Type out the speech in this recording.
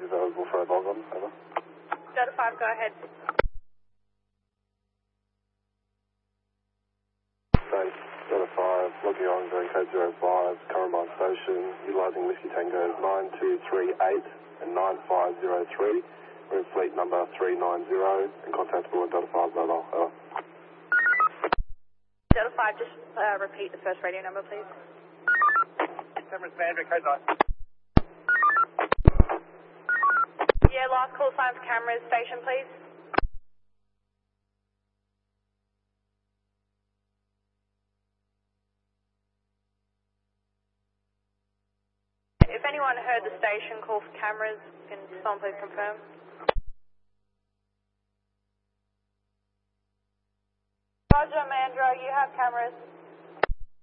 is eligible for a log on, over. Delta 5, go ahead. Thanks, Delta 5, logging on, going code 05, Currambine Station, utilising Whiskey Tango 9238 and 9503. We're in fleet number 390 and contactable at Delta 5 mobile, over. Delta 5, just repeat the first radio number, please. Cameras Mandarin, code 9. Yeah, last call sign for cameras, station, please. If anyone heard the station call for cameras, can someone please confirm? Roger, Mandro, you have cameras.